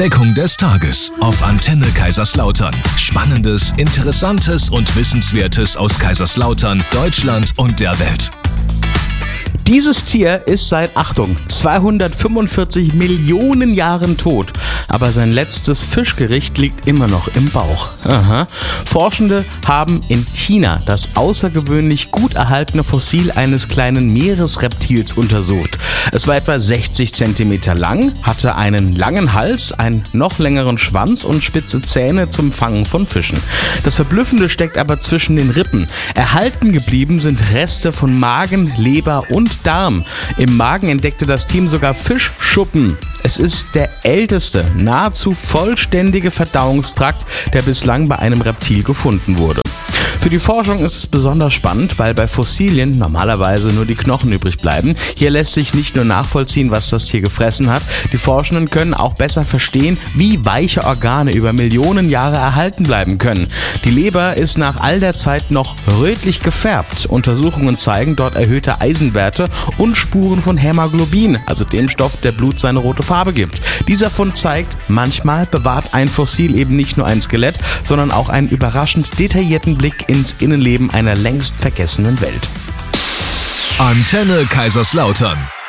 Entdeckung des Tages auf Antenne Kaiserslautern. Spannendes, Interessantes und Wissenswertes aus Kaiserslautern, Deutschland und der Welt. Dieses Tier ist seit, Achtung, 245 Millionen Jahren tot, aber sein letztes Fischgericht liegt immer noch im Bauch. Aha. Forschende haben in China das außergewöhnlich gut erhaltene Fossil eines kleinen Meeresreptils untersucht. Es war etwa 60 cm lang, hatte einen langen Hals, einen noch längeren Schwanz und spitze Zähne zum Fangen von Fischen. Das Verblüffende steckt aber zwischen den Rippen. Erhalten geblieben sind Reste von Magen, Leber und Darm. Im Magen entdeckte das Team sogar Fischschuppen. Es ist der älteste, nahezu vollständige Verdauungstrakt, der bislang bei einem Reptil gefunden wurde. Für die Forschung ist es besonders spannend, weil bei Fossilien normalerweise nur die Knochen übrig bleiben. Hier lässt sich nicht nur nachvollziehen, was das Tier gefressen hat, die Forschenden können auch besser verstehen, wie weiche Organe über Millionen Jahre erhalten bleiben können. Die Leber ist nach all der Zeit noch rötlich gefärbt. Untersuchungen zeigen dort erhöhte Eisenwerte und Spuren von Hämoglobin, also dem Stoff, der Blut seine rote Farbe gibt. Dieser Fund zeigt, manchmal bewahrt ein Fossil eben nicht nur ein Skelett, sondern auch einen überraschend detaillierten Blick ins Innenleben einer längst vergessenen Welt. Antenne Kaiserslautern.